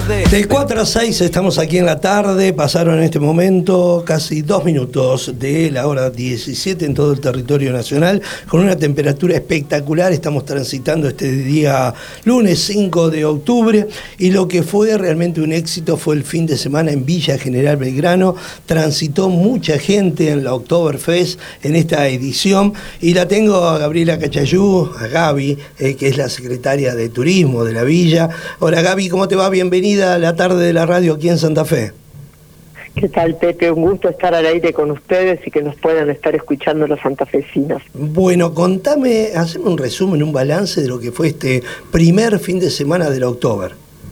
tarde. De 4 a 6 estamos aquí en la tarde. Pasaron en este momento casi 2 minutos de la hora 17 en todo el territorio nacional, con una temperatura espectacular. Estamos transitando este día lunes 5 de octubre y lo que fue realmente un éxito fue el fin de semana en Villa General Belgrano. Transitó mucha gente en la Oktoberfest en esta edición y la tengo a Gabriela Cachayú, a Gaby, que es la secretaria de Turismo de la Villa. Hola Gaby, ¿cómo te va? Bienvenida a la tarde de la radio aquí en Santa Fe. ¿Qué tal, Pepe? Un gusto estar al aire con ustedes y que nos puedan estar escuchando los santafesinos. Bueno, contame, haceme un resumen, un balance de lo que fue este primer fin de semana del Oktober.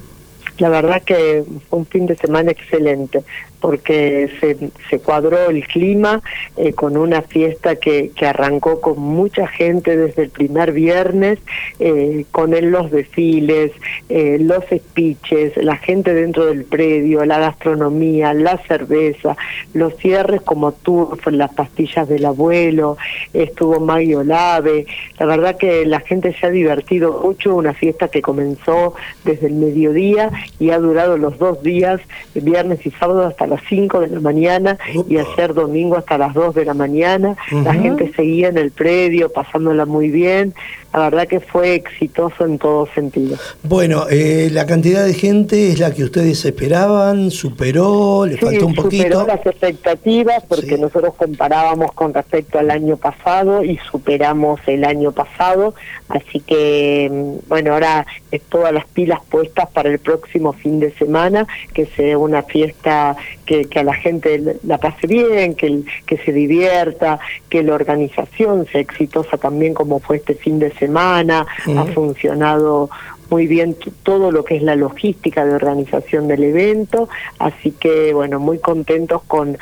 La verdad que fue un fin de semana excelente, porque se cuadró el clima con una fiesta que arrancó con mucha gente desde el primer viernes, con los desfiles, los speeches, la gente dentro del predio, la gastronomía, la cerveza, los cierres como Turf, las pastillas del abuelo, estuvo Maggie Olave. La verdad que la gente se ha divertido mucho, una fiesta que comenzó desde el mediodía y ha durado los 2 días, viernes y sábado hasta las 5 de la mañana. Y ayer domingo hasta las 2 de la mañana. La gente seguía en el predio, pasándola muy bien. La verdad que fue exitoso en todo sentido. Bueno, la cantidad de gente es la que ustedes esperaban, superó, le faltó un poquito. Superó las expectativas porque nosotros comparábamos con respecto al año pasado y superamos el año pasado, así que bueno, ahora es todas las pilas puestas para el próximo fin de semana, que sea una fiesta que a la gente la pase bien, que se divierta, que la organización sea exitosa también como fue este fin de semana. Ha funcionado muy bien todo lo que es la logística de organización del evento, así que bueno, muy contentos con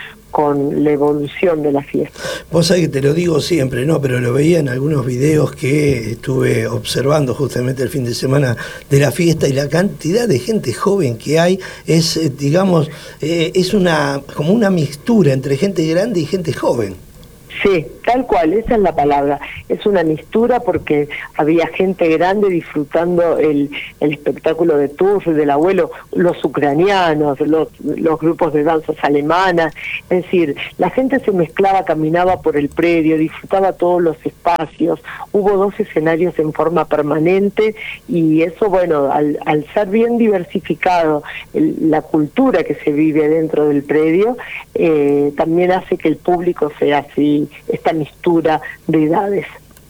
la evolución de la fiesta. Vos sabés que te lo digo siempre, ¿no? Pero lo veía en algunos videos que estuve observando justamente el fin de semana de la fiesta, y la cantidad de gente joven que hay es, digamos, es como una mixtura entre gente grande y gente joven. Sí, tal cual, esa es la palabra. Es una mixtura porque había gente grande disfrutando el espectáculo de Turf, del abuelo, los ucranianos, los grupos de danzas alemanas. Es decir, la gente se mezclaba, caminaba por el predio, disfrutaba todos los espacios. Hubo 2 escenarios en forma permanente y eso, bueno, al ser bien diversificado la cultura que se vive dentro del predio, también hace que el público sea así, esta mixtura de edades.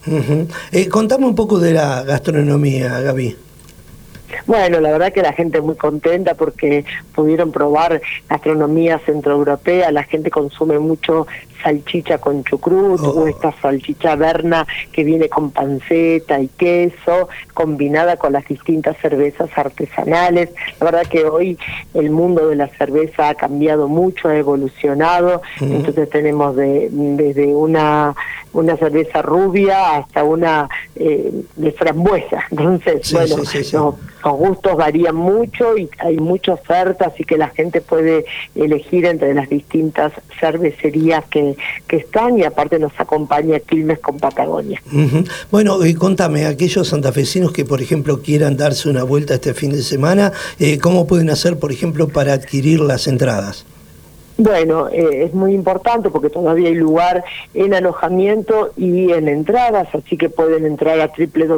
Contame un poco de la gastronomía, Gaby. Bueno, la verdad que la gente muy contenta porque pudieron probar gastronomía centroeuropea. La gente consume mucho salchicha con chucrut o esta salchicha berna que viene con panceta y queso, combinada con las distintas cervezas artesanales. La verdad que hoy el mundo de la cerveza ha cambiado mucho, ha evolucionado. Entonces tenemos desde una cerveza rubia hasta una de frambuesa. Entonces, los gustos varían mucho y hay mucha oferta, así que la gente puede elegir entre las distintas cervecerías que están, y aparte nos acompaña Quilmes con Patagonia. Bueno, contame, aquellos santafesinos que por ejemplo quieran darse una vuelta este fin de semana, ¿cómo pueden hacer por ejemplo para adquirir las entradas? Bueno, es muy importante porque todavía hay lugar en alojamiento y en entradas, así que pueden entrar a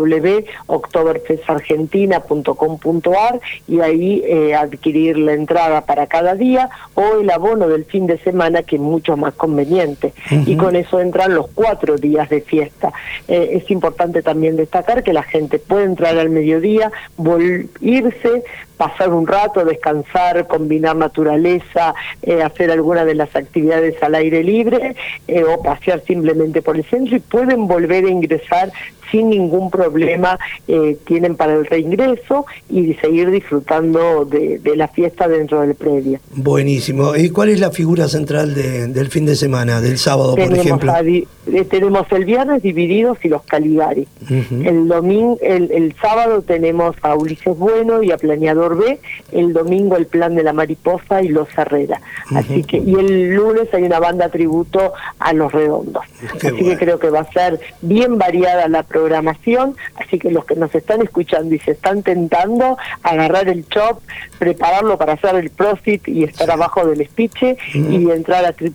www.oktoberfestargentina.com.ar y ahí adquirir la entrada para cada día o el abono del fin de semana, que es mucho más conveniente. Y con eso entran los 4 días de fiesta. Es importante también destacar que la gente puede entrar al mediodía, irse, pasar un rato, descansar, combinar naturaleza, hacer alguna de las actividades al aire libre o pasear simplemente por el centro, y pueden volver a ingresar sin ningún problema. Tienen para el reingreso y seguir disfrutando de la fiesta dentro del predio. Buenísimo. ¿Y cuál es la figura central del fin de semana, del sábado, por ejemplo? Tenemos el viernes Divididos y los Caligari. El sábado tenemos a Ulises Bueno y a Planeador B. El domingo el Plan de la Mariposa y los Herrera. Así que, y el lunes hay una banda tributo a Los Redondos. Así que creo que va a ser bien variada la programación, así que los que nos están escuchando y se están tentando, agarrar el chop, prepararlo para hacer el profit y estar abajo del espiche, y entrar a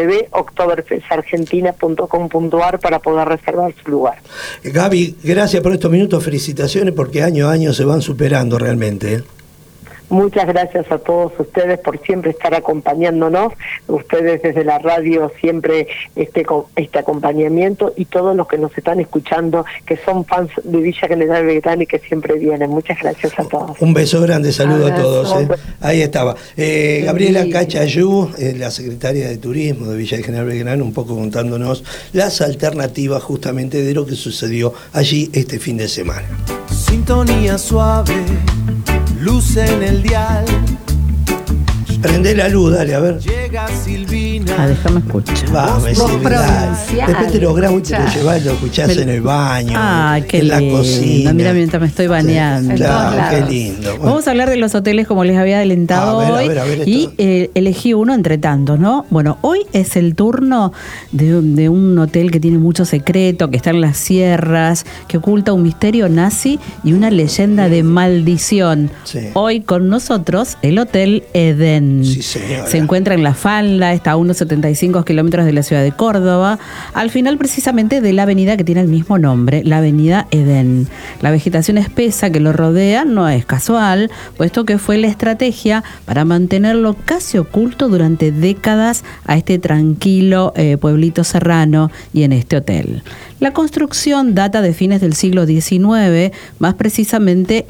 www.oktoberfestargentina.com.ar para poder reservar su lugar. Gaby, gracias por estos minutos, felicitaciones, porque año a año se van superando realmente, ¿eh? Muchas gracias a todos ustedes por siempre estar acompañándonos, ustedes desde la radio siempre este acompañamiento, y todos los que nos están escuchando que son fans de Villa General Belgrano y que siempre vienen. Muchas gracias a todos. Un beso grande, saludo a todos. Ahí estaba. Gabriela Cachayú, la secretaria de Turismo de Villa General Belgrano, un poco contándonos las alternativas justamente de lo que sucedió allí este fin de semana. Sintonía suave, luz en el dial. Prende la luz, dale, a ver. Llega Silvina. Déjame escuchar. Vamos, Silvina. Después te lo grabo y te lo llevas y lo escuchás en el baño, qué en la lindo. cocina. Mira, mientras me estoy bañando. Claro, qué lindo. Bueno. Vamos a hablar de los hoteles como les había adelantado hoy. A ver, y elegí uno entre tantos, ¿no? Bueno, hoy es el turno de un hotel que tiene mucho secreto, que está en las sierras, que oculta un misterio nazi y una leyenda de maldición. Sí. Hoy con nosotros el Hotel Edén. Sí, señora. Se encuentra en La Falda, está a unos 75 kilómetros de la ciudad de Córdoba, al final precisamente de la avenida que tiene el mismo nombre, la avenida Edén. La vegetación espesa que lo rodea no es casual, puesto que fue la estrategia para mantenerlo casi oculto durante décadas a este tranquilo pueblito serrano y en este hotel. La construcción data de fines del siglo XIX, más precisamente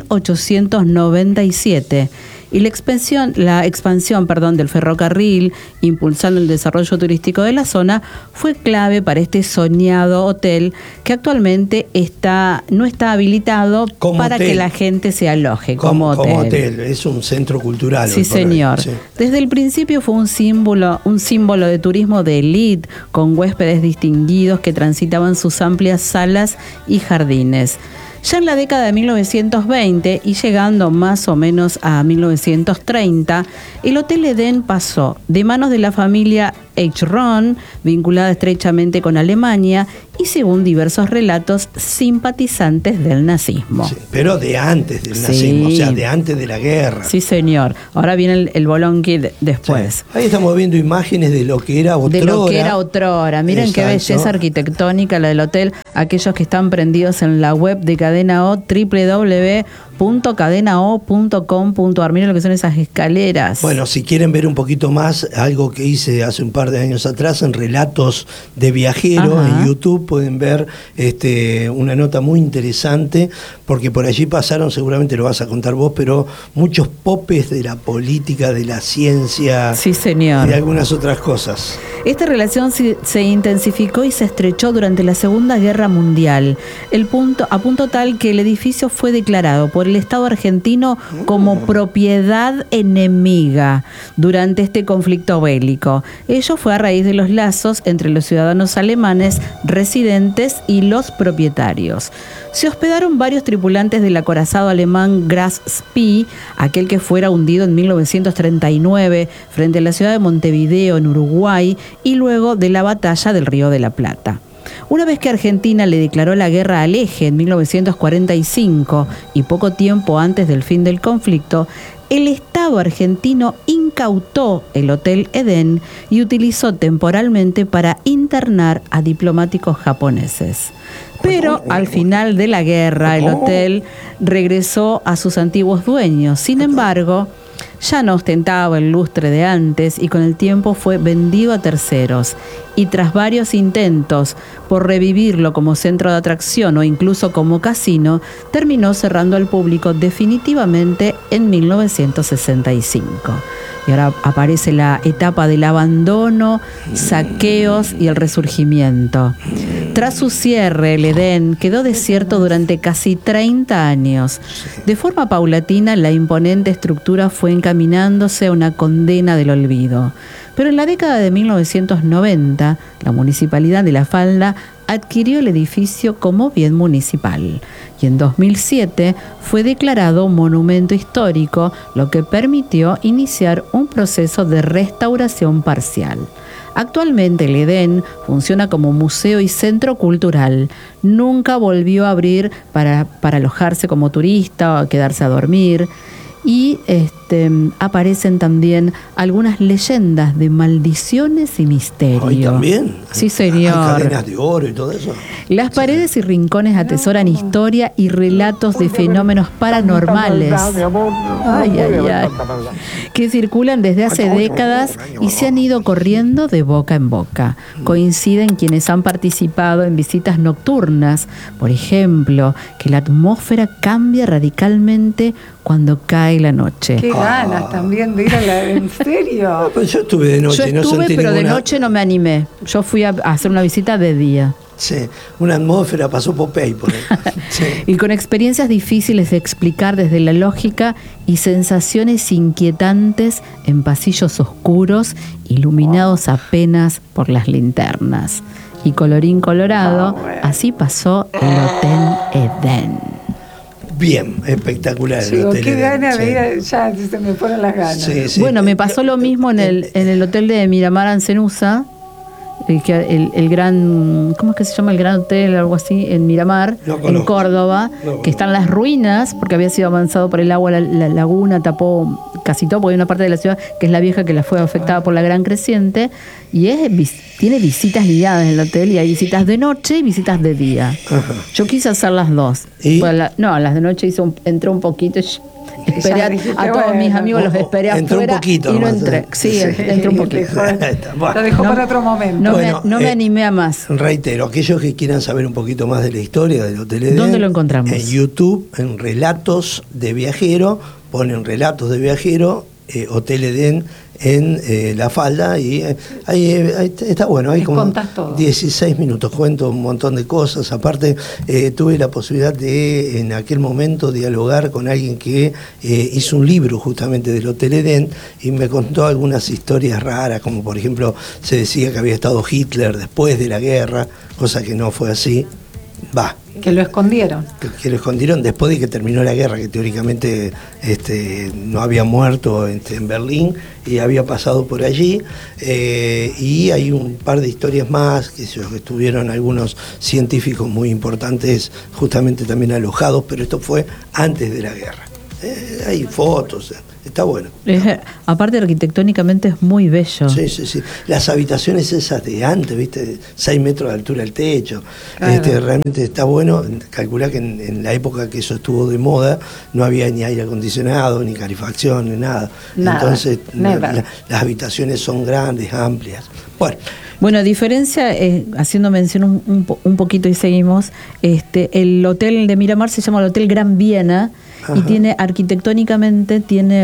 1897. Y la expansión del ferrocarril, impulsando el desarrollo turístico de la zona, fue clave para este soñado hotel que actualmente no está habilitado como para hotel, que la gente se aloje como hotel. Es un centro cultural. Sí, señor. Sí. Desde el principio fue un símbolo de turismo de élite, con huéspedes distinguidos que transitaban sus amplias salas y jardines. Ya en la década de 1920 y llegando más o menos a 1930, el Hotel Edén pasó de manos de la familia Eichhorn, vinculada estrechamente con Alemania y, según diversos relatos, simpatizantes del nazismo. Sí, pero de antes del nazismo, o sea, de antes de la guerra. Sí, señor. Ahora viene el Bolonqui después. Sí. Ahí estamos viendo imágenes de lo que era otrora. Miren qué belleza arquitectónica la del hotel. Aquellos que están prendidos en la web de Cadena O, www.cadenao.com.ar. Miren lo que son esas escaleras. Bueno, si quieren ver un poquito más, algo que hice hace un par de años atrás en Relatos de Viajero, en YouTube pueden ver una nota muy interesante, porque por allí pasaron, seguramente lo vas a contar vos, pero muchos popes de la política, de la ciencia, sí, señor, y de algunas otras cosas. Esta relación se intensificó y se estrechó durante la Segunda Guerra Mundial, a punto tal que el edificio fue declarado por el Estado argentino como propiedad enemiga durante este conflicto bélico. Ello fue a raíz de los lazos entre los ciudadanos alemanes residentes y los propietarios. Se hospedaron varios tripulantes del acorazado alemán Graz Spee, aquel que fuera hundido en 1939 frente a la ciudad de Montevideo, en Uruguay, y luego de la batalla del Río de la Plata. Una vez que Argentina le declaró la guerra al Eje en 1945 y poco tiempo antes del fin del conflicto, el Estado argentino incautó el Hotel Edén y utilizó temporalmente para internar a diplomáticos japoneses. Pero al final de la guerra, el hotel regresó a sus antiguos dueños. Sin embargo, ya no ostentaba el lustre de antes y con el tiempo fue vendido a terceros. Y tras varios intentos por revivirlo como centro de atracción o incluso como casino, terminó cerrando al público definitivamente en 1965. Y ahora aparece la etapa del abandono, saqueos y el resurgimiento. Tras su cierre, el Edén quedó desierto durante casi 30 años. De forma paulatina, la imponente estructura fue encaminándose a una condena del olvido. Pero en la década de 1990, la Municipalidad de La Falda adquirió el edificio como bien municipal y en 2007 fue declarado monumento histórico, lo que permitió iniciar un proceso de restauración parcial. Actualmente el Edén funciona como museo y centro cultural. Nunca volvió a abrir para alojarse como turista o quedarse a dormir. Y aparecen también algunas leyendas de maldiciones y misterios. ¿Hoy también? Sí, señor. ¿Hay cadenas de oro y todo eso? Las paredes y rincones atesoran historia y relatos de fenómenos paranormales. Ay, que circulan desde hace décadas y se han ido corriendo de boca en boca. Coinciden quienes han participado en visitas nocturnas. Por ejemplo, que la atmósfera cambia radicalmente cuando cae la noche. Qué ganas también de ir ¿en serio? Pues yo estuve de noche, yo estuve, pero de noche no me animé. Yo fui a hacer una visita de día. Sí, una atmósfera pasó Popeye por ahí. Sí. Y con experiencias difíciles de explicar desde la lógica y sensaciones inquietantes en pasillos oscuros, iluminados apenas por las linternas. Y colorín colorado, así pasó el Hotel Edén. Bien, espectacular. Sí, qué ganas de ir, ya se me fueron las ganas. Sí, sí. Bueno, me pasó lo mismo en el hotel de Miramar Ancenusa, el gran, ¿cómo es que se llama? El Gran Hotel, algo así, en Miramar, en Córdoba, que están las ruinas, porque había sido avanzado por el agua, la laguna tapó casi todo, porque hay una parte de la ciudad que es la vieja, que la fue afectada por la gran creciente, y tiene visitas guiadas en el hotel, y hay visitas de noche y visitas de día. Ajá. Yo quise hacer las dos. Pues las de noche entré un poquito, esperé a todos mis amigos, los esperé afuera un poquito, y no entré. Sí, entré un poquito. Lo dejó para otro momento. No me animé a más. Reitero, aquellos que quieran saber un poquito más de la historia del Hotel Edén, ¿dónde lo encontramos? En YouTube, en Relatos de Viajero, ponen Relatos de Viajero, Hotel Edén en La Falda, y ahí está bueno, hay como 16 minutos, cuento un montón de cosas. Aparte, tuve la posibilidad de en aquel momento dialogar con alguien que hizo un libro justamente del Hotel Edén y me contó algunas historias raras, como por ejemplo se decía que había estado Hitler después de la guerra, cosa que no fue así. Que lo escondieron. Que lo escondieron después de que terminó la guerra, que teóricamente no había muerto en Berlín y había pasado por allí. Y hay un par de historias más, que estuvieron algunos científicos muy importantes justamente también alojados, pero esto fue antes de la guerra. Hay fotos, está bueno. Aparte, arquitectónicamente es muy bello. Sí, sí, sí. Las habitaciones esas de antes, ¿viste? 6 metros de altura el techo. Claro. Realmente está bueno. Calculá que en la época que eso estuvo de moda no había ni aire acondicionado, ni calefacción, ni nada. Entonces, las habitaciones son grandes, amplias. Bueno, a diferencia, haciendo mención un poquito y seguimos, el hotel de Miramar se llama el Hotel Gran Viena. Ajá. Y tiene arquitectónicamente tiene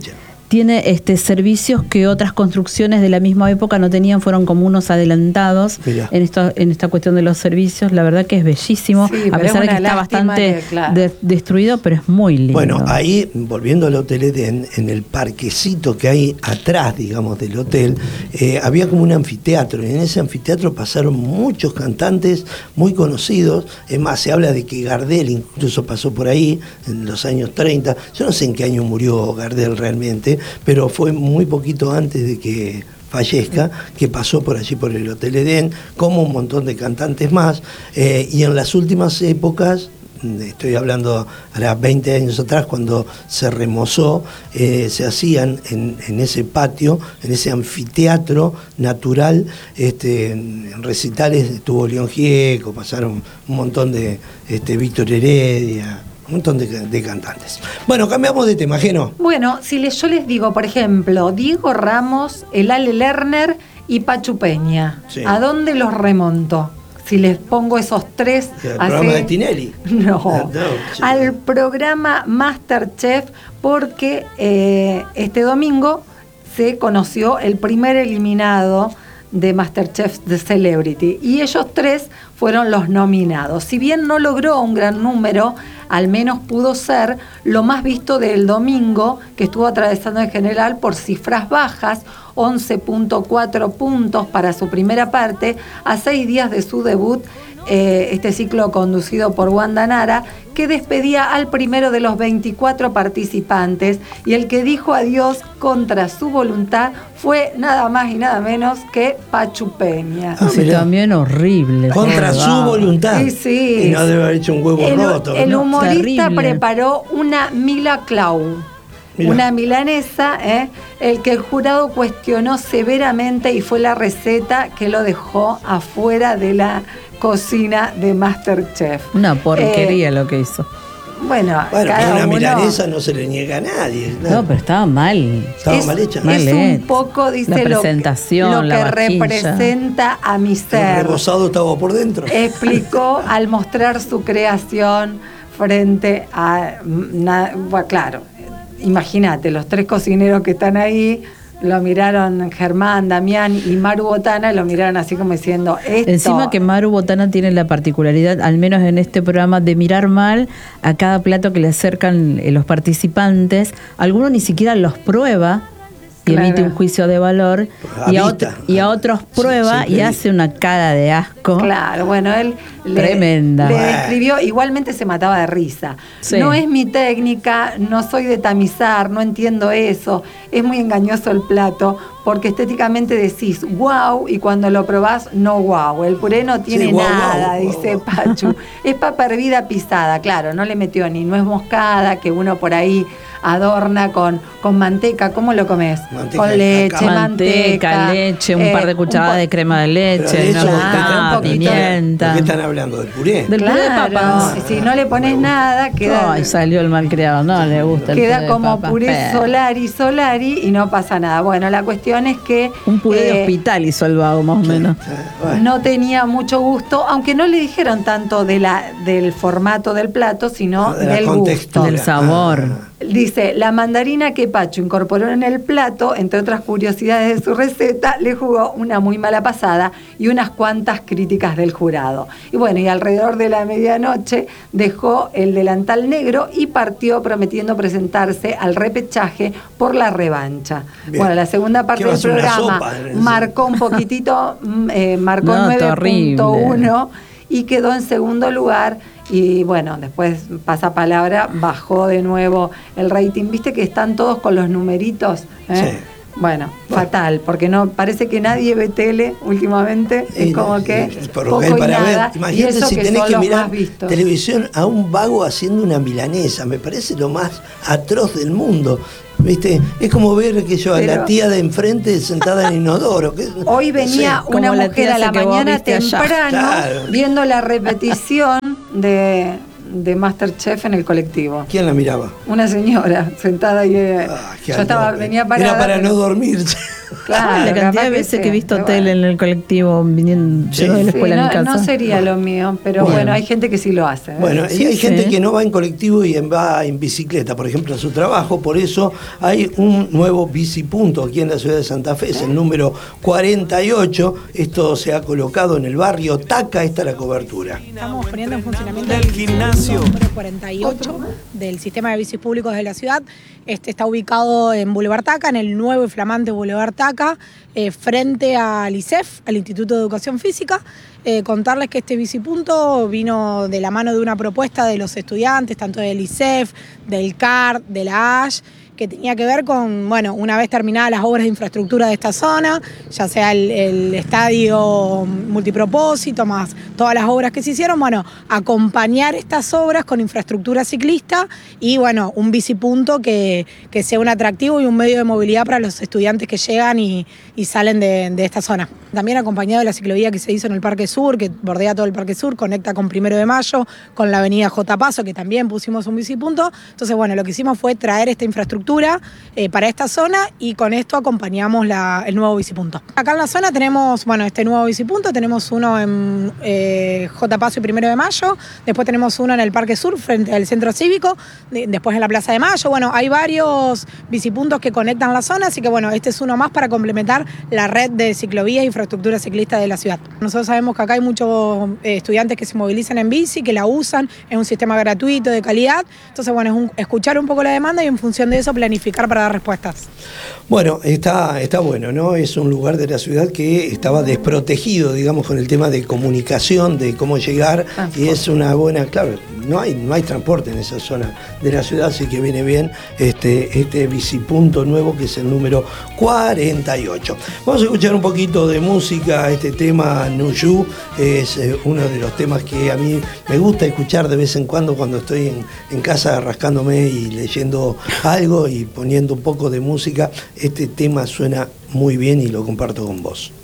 servicios que otras construcciones de la misma época no tenían, fueron como unos adelantados en esta cuestión de los servicios. La verdad que es bellísimo, sí, a pesar de que está bastante destruido, pero es muy lindo. Bueno, ahí, volviendo al Hotel Edén, en el parquecito que hay atrás, digamos, del hotel, había como un anfiteatro, y en ese anfiteatro pasaron muchos cantantes muy conocidos. Es más, se habla de que Gardel incluso pasó por ahí en los años 30. Yo no sé en qué año murió Gardel realmente, pero fue muy poquito antes de que fallezca, que pasó por allí por el Hotel Edén, como un montón de cantantes más, y en las últimas épocas, estoy hablando a 20 años atrás, cuando se remozó, se hacían en ese patio, en ese anfiteatro natural, en recitales estuvo León Gieco, pasaron un montón de Víctor Heredia, un montón de cantantes. Bueno, cambiamos de tema, Geno. Bueno, yo les digo, por ejemplo, Diego Ramos, el Ale Lerner y Pachu Peña, sí. ¿A dónde los remonto? Si les pongo esos tres... ¿Al programa de Tinelli? No, al programa MasterChef, porque este domingo se conoció el primer eliminado de MasterChef The Celebrity, y ellos 3 fueron los nominados. Si bien no logró un gran número, al menos pudo ser lo más visto del domingo, que estuvo atravesando en general por cifras bajas, 11.4 puntos para su primera parte, a 6 días de su debut, este ciclo conducido por Wanda Nara, que despedía al primero de los 24 participantes, y el que dijo adiós contra su voluntad fue nada más y nada menos que Pachu Peña. Sí, también horrible. Contra su voluntad. Sí. Y no debe haber hecho un huevo roto. El humorista Terrible. preparó una Mila Clau. Mirá. Una milanesa, el que el jurado cuestionó severamente, y fue la receta que lo dejó afuera de la cocina de MasterChef. Una porquería lo que hizo. Bueno, Bueno, cada pero una uno... milanesa no se le niega a nadie. No, pero estaba mal. Estaba mal hecha. Mal Es hecha. un poco, dice, La lo presentación, que la vajilla. representa a mi El ser. rebozado estaba por dentro. Explicó al mostrar su creación frente a... Bueno, claro, imagínate, los 3 cocineros que están ahí lo miraron, Germán, Damián y Maru Botana, lo miraron así como diciendo, esto... Encima que Maru Botana tiene la particularidad, al menos en este programa, de mirar mal a cada plato que le acercan los participantes. Algunos ni siquiera los prueba y Claro. emite un juicio de valor, y a otros prueba Sí, y sí, hace una cara de asco. Claro, bueno, él Tremenda. le describió, igualmente se mataba de risa. Sí. No es mi técnica, no soy de tamizar, no entiendo eso, es muy engañoso el plato, porque estéticamente decís wow, y cuando lo probás, no wow. El puré no tiene guau, nada, guau, dice guau. Pachu. Es papa hervida pisada, claro, no le metió ni nuez moscada, que uno por ahí adorna con manteca. ¿Cómo lo comes? Manteca Con de leche, cacao. Manteca, leche, un par de cucharadas de crema de leche, Pero de una eso, bocata, un poquito. pimienta. ¿De qué están hablando? ¿Del puré? Del puré de Claro, papas. si no le pones nada, queda... Ay, salió el malcriado, no le gusta el puré Queda de como papas, puré pero solari y no pasa nada. Bueno, la cuestión es que un puré de hospital hizo el vago, más o menos. Bueno. no tenía mucho gusto, aunque no le dijeron tanto del formato del plato, sino No, de la del contextura. gusto. Del sabor. Dice, la mandarina que Pacho incorporó en el plato, entre otras curiosidades de su receta, le jugó una muy mala pasada y unas cuantas críticas del jurado. Y bueno, y alrededor de la medianoche dejó el delantal negro y partió prometiendo presentarse al repechaje por la revancha. Bien. Bueno, la segunda parte ¿Qué va a del ser, una programa sopa en ese? marcó un poquitito, marcó No, 9.1 y quedó en segundo lugar. Y bueno, después pasapalabra, bajó de nuevo el rating. ¿Viste que están todos con los numeritos? Sí. Bueno, fatal, porque no parece que nadie ve tele últimamente. Es como que Por poco lo que hay y para nada. ver. Imagínate y eso si que tenés son que los mirar más vistos. televisión a un vago haciendo una milanesa. Me parece lo más atroz del mundo. ¿Viste? Es como ver que yo a la Pero- tía de enfrente sentada en inodoro. Hoy venía No sé. una como la mujer tía a la esa que vos mañana viste allá. temprano Claro. viendo la repetición de MasterChef en el colectivo. ¿Quién la miraba? Una señora sentada ahí. Ah, qué Yo estaba, alope. venía parada. Era para pero- no dormirse. Claro, la cantidad capaz de veces que he sí, visto pero tele bueno. en el colectivo viniendo Sí. llego de la Sí, escuela a mi casa. no sería lo mío, pero Bueno. bueno, hay gente que sí lo hace. ¿eh? Bueno, Sí, y hay sí. gente que no va en colectivo y va en bicicleta, por ejemplo, a su trabajo. Por eso hay un nuevo bicipunto aquí en la ciudad de Santa Fe, es el número 48. Esto se ha colocado en el barrio Taca, esta es la cobertura. Estamos poniendo en funcionamiento Del el gimnasio. número 48 del sistema de bicis públicos de la ciudad. Este está ubicado en Boulevard Taca, en el nuevo y flamante Boulevard Taca, frente al ISEF, al Instituto de Educación Física. Contarles que este bicipunto vino de la mano de una propuesta de los estudiantes, tanto del ISEF, del CAR, de la ASH, que tenía que ver con, bueno, una vez terminadas las obras de infraestructura de esta zona, ya sea el estadio multipropósito, más todas las obras que se hicieron, bueno, acompañar estas obras con infraestructura ciclista y, bueno, un bicipunto que sea un atractivo y un medio de movilidad para los estudiantes que llegan y salen de esta zona. También acompañado de la ciclovía que se hizo en el Parque Sur, que bordea todo el Parque Sur, conecta con 1 de Mayo, con la avenida J. Paso, que también pusimos un bicipunto. Entonces, bueno, lo que hicimos fue traer esta infraestructura para esta zona y con esto acompañamos el nuevo bicipunto. Acá en la zona tenemos, bueno, este nuevo bicipunto, tenemos uno en J. Paso y 1 de Mayo, después tenemos uno en el Parque Sur, frente al Centro Cívico, después en la Plaza de Mayo. Bueno, hay varios bicipuntos que conectan la zona, así que bueno, este es uno más para complementar la red de ciclovías y infraestructura infraestructura ciclista de la ciudad. Nosotros sabemos que acá hay muchos estudiantes que se movilizan en bici, que la usan, es un sistema gratuito, de calidad. Entonces, bueno, es escuchar un poco la demanda y en función de eso planificar para dar respuestas. Bueno, está bueno, ¿no? Es un lugar de la ciudad que estaba desprotegido, digamos, con el tema de comunicación, de cómo llegar, y es una buena, claro, no hay transporte en esa zona de la ciudad, así que viene bien este bicipunto nuevo, que es el número 48. Vamos a escuchar un poquito de música. Este tema, Nuyu, es uno de los temas que a mí me gusta escuchar de vez en cuando estoy en casa rascándome y leyendo algo y poniendo un poco de música. Este tema suena muy bien y lo comparto con vos.